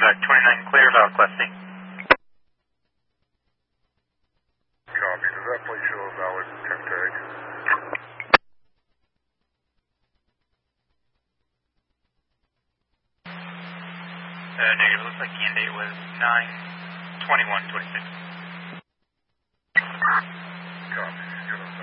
Quebec 29 clear about Class C. Copy. Does that plate show a valid 10 tag? Negative. Looks like the end date was 9/21/26. Copy.